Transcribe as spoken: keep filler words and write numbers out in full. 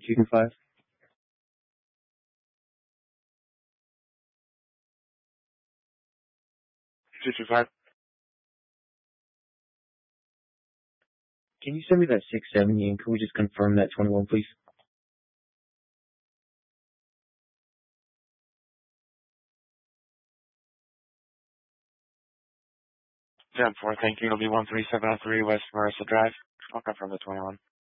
two two five. two two five. Can you send me that six seventy, and can we just confirm that twenty-one, please? ten four, thank you. It'll be one three seven oh three West Marissa Drive. I'll confirm the twenty-one.